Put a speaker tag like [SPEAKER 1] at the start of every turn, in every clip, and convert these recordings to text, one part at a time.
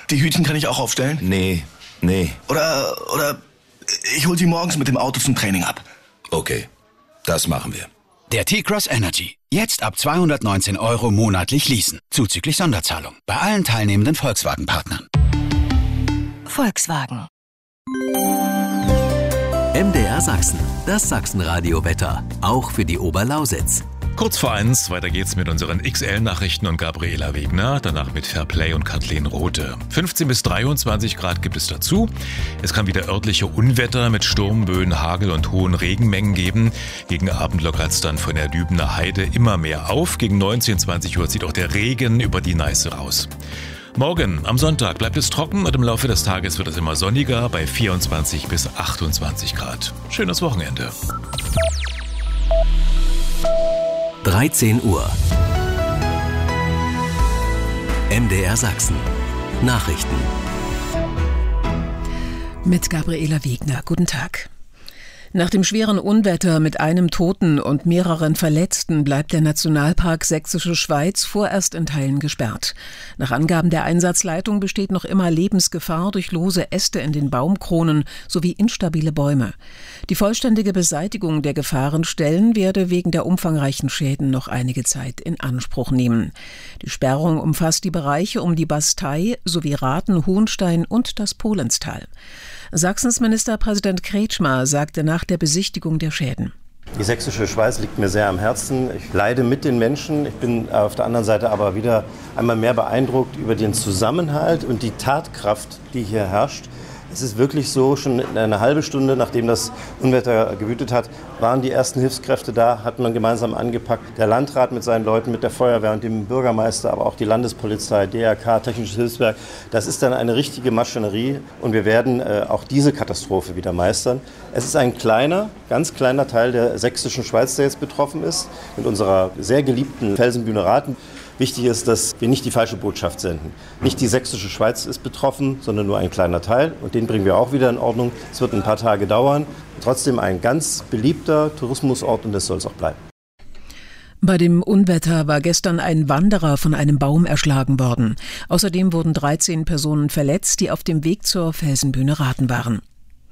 [SPEAKER 1] Die Hütchen kann ich auch aufstellen?
[SPEAKER 2] Nee.
[SPEAKER 1] Oder ich hol sie morgens mit dem Auto zum Training ab.
[SPEAKER 2] Okay, das machen wir.
[SPEAKER 3] Der T-Cross Energy. Jetzt ab 219 € monatlich leasen. Zuzüglich Sonderzahlung. Bei allen teilnehmenden Volkswagen-Partnern.
[SPEAKER 4] Volkswagen.
[SPEAKER 5] MDR Sachsen. Das Sachsenradio-Wetter. Auch für die Oberlausitz.
[SPEAKER 6] Kurz vor 1, weiter geht's mit unseren XL-Nachrichten und Gabriela Wegner, danach mit Fairplay und Kathleen Rothe. 15 bis 23 Grad gibt es dazu. Es kann wieder örtliche Unwetter mit Sturmböen, Hagel und hohen Regenmengen geben. Gegen Abend lockert es dann von der Dübener Heide immer mehr auf. Gegen 19, 20 Uhr zieht auch der Regen über die Neiße raus. Morgen, am Sonntag, bleibt es trocken und im Laufe des Tages wird es immer sonniger bei 24 bis 28 Grad. Schönes Wochenende.
[SPEAKER 5] 13 Uhr. MDR Sachsen. Nachrichten.
[SPEAKER 7] Mit Gabriela Wegner. Guten Tag. Nach dem schweren Unwetter mit einem Toten und mehreren Verletzten bleibt der Nationalpark Sächsische Schweiz vorerst in Teilen gesperrt. Nach Angaben der Einsatzleitung besteht noch immer Lebensgefahr durch lose Äste in den Baumkronen sowie instabile Bäume. Die vollständige Beseitigung der Gefahrenstellen werde wegen der umfangreichen Schäden noch einige Zeit in Anspruch nehmen. Die Sperrung umfasst die Bereiche um die Bastei sowie Rathen, Hohenstein und das Polenstal. Sachsens Ministerpräsident Kretschmer sagte nach der Besichtigung der Schäden:
[SPEAKER 8] Die Sächsische Schweiz liegt mir sehr am Herzen. Ich leide mit den Menschen. Ich bin auf der anderen Seite aber wieder einmal mehr beeindruckt über den Zusammenhalt und die Tatkraft, die hier herrscht. Es ist wirklich so, schon eine halbe Stunde, nachdem das Unwetter gewütet hat, waren die ersten Hilfskräfte da, hat man gemeinsam angepackt. Der Landrat mit seinen Leuten, mit der Feuerwehr und dem Bürgermeister, aber auch die Landespolizei, DRK, Technisches Hilfswerk. Das ist dann eine richtige Maschinerie und wir werden auch diese Katastrophe wieder meistern. Es ist ein kleiner, ganz kleiner Teil der Sächsischen Schweiz, der jetzt betroffen ist, mit unserer sehr geliebten Felsenbühne Rathen. Wichtig ist, dass wir nicht die falsche Botschaft senden. Nicht die Sächsische Schweiz ist betroffen, sondern nur ein kleiner Teil. Und den bringen wir auch wieder in Ordnung. Es wird ein paar Tage dauern. Trotzdem ein ganz beliebter Tourismusort und das soll es auch bleiben.
[SPEAKER 7] Bei dem Unwetter war gestern ein Wanderer von einem Baum erschlagen worden. Außerdem wurden 13 Personen verletzt, die auf dem Weg zur Felsenbühne Rathen waren.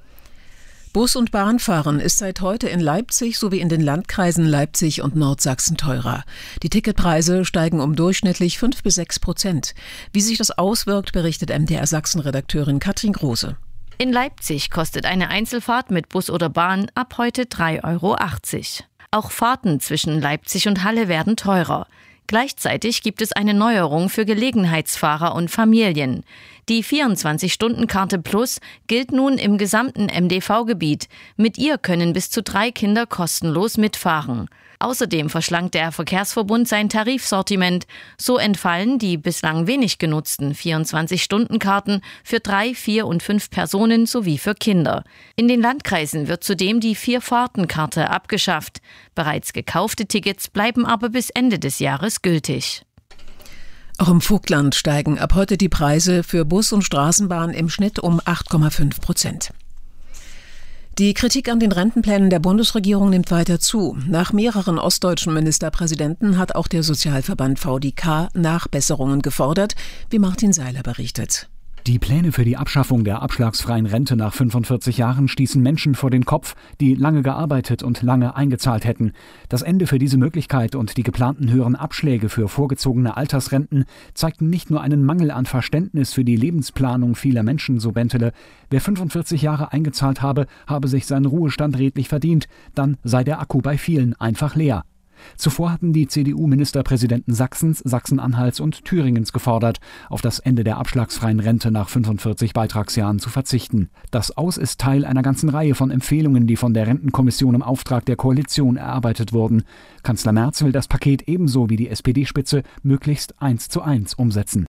[SPEAKER 7] Bus- und Bahnfahren ist seit heute in Leipzig sowie in den Landkreisen Leipzig und Nordsachsen teurer. Die Ticketpreise steigen um durchschnittlich 5-6%. Wie sich das auswirkt, berichtet MDR Sachsen-Redakteurin Katrin Große.
[SPEAKER 9] In Leipzig kostet eine Einzelfahrt mit Bus oder Bahn ab heute 3,80 €. Auch Fahrten zwischen Leipzig und Halle werden teurer. Gleichzeitig gibt es eine Neuerung für Gelegenheitsfahrer und Familien. Die 24-Stunden-Karte Plus gilt nun im gesamten MDV-Gebiet. Mit ihr können bis zu 3 Kinder kostenlos mitfahren. Außerdem verschlankt der Verkehrsverbund sein Tarifsortiment. So entfallen die bislang wenig genutzten 24-Stunden-Karten für 3, 4 und 5 Personen sowie für Kinder. In den Landkreisen wird zudem die 4-Fahrten-Karte abgeschafft. Bereits gekaufte Tickets bleiben aber bis Ende des Jahres gültig.
[SPEAKER 7] Auch im Vogtland steigen ab heute die Preise für Bus und Straßenbahn im Schnitt um 8,5%. Die Kritik an den Rentenplänen der Bundesregierung nimmt weiter zu. Nach mehreren ostdeutschen Ministerpräsidenten hat auch der Sozialverband VDK Nachbesserungen gefordert, wie Martin Seiler berichtet.
[SPEAKER 10] Die Pläne für die Abschaffung der abschlagsfreien Rente nach 45 Jahren stießen Menschen vor den Kopf, die lange gearbeitet und lange eingezahlt hätten. Das Ende für diese Möglichkeit und die geplanten höheren Abschläge für vorgezogene Altersrenten zeigten nicht nur einen Mangel an Verständnis für die Lebensplanung vieler Menschen, so Bentele. Wer 45 Jahre eingezahlt habe sich seinen Ruhestand redlich verdient, dann sei der Akku bei vielen einfach leer. Zuvor hatten die CDU-Ministerpräsidenten Sachsens, Sachsen-Anhalts und Thüringens gefordert, auf das Ende der abschlagsfreien Rente nach 45 Beitragsjahren zu verzichten. Das Aus ist Teil einer ganzen Reihe von Empfehlungen, die von der Rentenkommission im Auftrag der Koalition erarbeitet wurden. Kanzler Merz will das Paket ebenso wie die SPD-Spitze möglichst 1:1 umsetzen.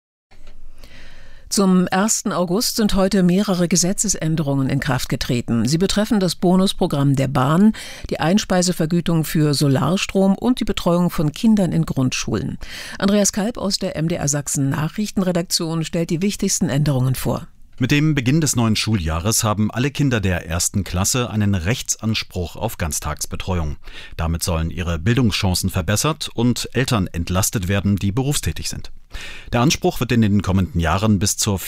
[SPEAKER 7] Zum 1. August sind heute mehrere Gesetzesänderungen in Kraft getreten. Sie betreffen das Bonusprogramm der Bahn, die Einspeisevergütung für Solarstrom und die Betreuung von Kindern in Grundschulen. Andreas Kalb aus der MDR Sachsen Nachrichtenredaktion stellt die wichtigsten Änderungen vor.
[SPEAKER 11] Mit dem Beginn des neuen Schuljahres haben alle Kinder der 1. Klasse einen Rechtsanspruch auf Ganztagsbetreuung. Damit sollen ihre Bildungschancen verbessert und Eltern entlastet werden, die berufstätig sind. Der Anspruch wird in den kommenden Jahren bis zur